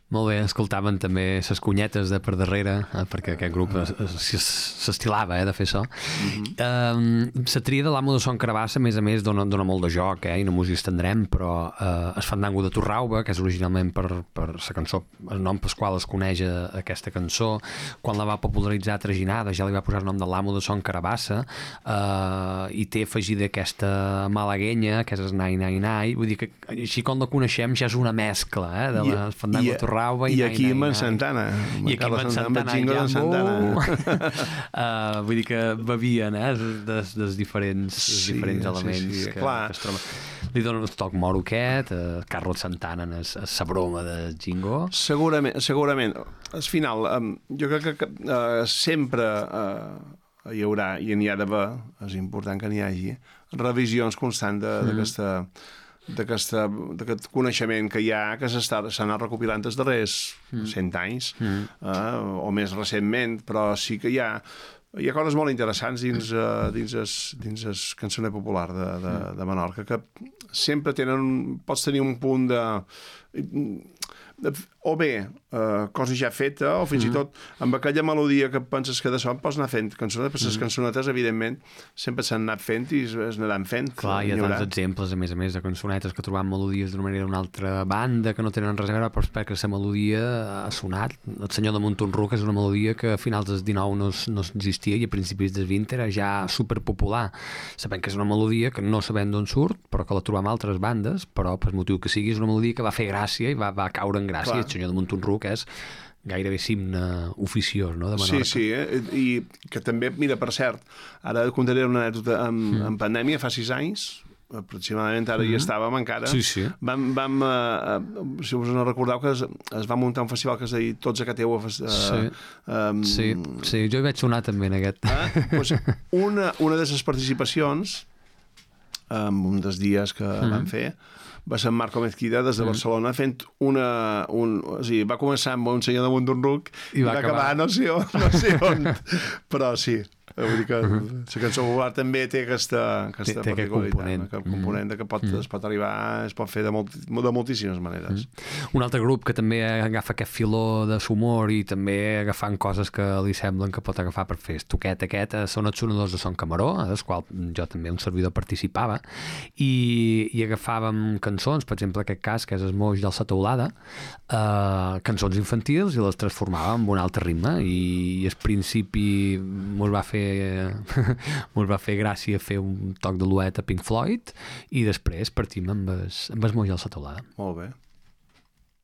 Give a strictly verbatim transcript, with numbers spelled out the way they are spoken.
Molt bé, escoltaven també les cunyetes de per darrere, eh, perquè aquest grup s'estilava eh, de fer això. Mm-hmm. eh, la tria de l'Amo de Son Carabassa, a més a més, dona, dona molt de joc, eh, i no m'ho estendrem, però eh, el Fandango de Torrauba, que és originalment per, per la cançó, el nom pel qual es coneix aquesta cançó, quan la va popularitzar Traginada, ja li va posar el nom de l'Amo de Son Carabassa, eh, i té afegida aquesta malaguenya, que és el Nai Nai Nai, vull dir que així com la coneixem ja és una mescla, eh, de la Fandango de Torrauba. I, i aquí amb en Santana i aquí amb en Santana, Santana, Santana. uh, vull dir que bevien eh, dels, dels diferents, sí, diferents elements sí, sí, que, que es troben. Li donen el toc moro aquest, uh, Carlos Santana en la broma de Jingo. Segurament, segurament. Al final, um, jo crec que uh, sempre uh, hi haurà, i n'hi ha d'haver, és important que n'hi hagi, revisions constants d'aquesta mm. d'aquest coneixement que hi ha, que s'ha anat recopilant els darrers mm. cent anys, mm. eh, o més recentment, però sí que hi ha, hi ha coses molt interessants dins, uh, dins, es, dins el cançoner popular de, de, de Menorca, que sempre tenen, pots tenir un punt de... de o bé eh, cosa ja feta, o fins mm. i tot amb aquella melodia que penses que de son pots anar fent cançonetes, perquè les mm. cançonetes evidentment sempre s'han anat fent i es, es anaran fent. Clar, hi ha tants exemples a més a més de cançonetes que trobam melodies d'una manera o una altra banda que no tenen res a veure, però perquè la melodia ha sonat. El Senyor de Montonruc és una melodia que a finals del dinou no, no existia i a principis del vint era ja superpopular. Sabem que és una melodia que no sabem d'on surt, però que la trobam a altres bandes, però per motiu que sigui és una melodia que va fer gràcia i va, va caure en gràcia. Clar. El Senyor de Montonruc és gairebé himne oficiós, no?, de Menorca. Sí, sí, eh? I que també, mira, per cert, ara contaré una anècdota, en, mm. en pandèmia fa sis anys, aproximadament ara mm. hi estàvem encara, sí, sí. vam, vam uh, si us no recordeu que es, es va muntar un festival que es deia Tots a Cateu. Uh, sí. Um, sí, sí, jo hi vaig sonar també en aquest. Uh, doncs una, una de les participacions, um, un dels dies que mm. vam fer, va ser en Marco Mezquida des de Barcelona fent una... Un, o sigui, va començar amb un senyor de Montornuc i, i va acabar, acabar no sé on, no sé on però sí, vull dir que la cançó popular també té aquesta, aquesta té, té particularitat, aquest component que pot, mm. es pot arribar, es pot fer de, molt, de moltíssimes maneres. Mm. Un altre grup que també agafa aquest filó de l'humor i també agafant coses que li semblen que pot agafar per fer estoquet aquest són els sonadors de Son Camaró, dels quals jo també un servidor participava, i, i agafàvem cançons, per exemple aquest cas que és el Moix del Sa Teulada, eh, cançons infantils i les transformàvem en un altre ritme i, i al principi mos va fer mos va fer gràcia fer un toc de duet a Pink Floyd i després partim amb el, amb el Moix del Sa Teulada. Molt bé.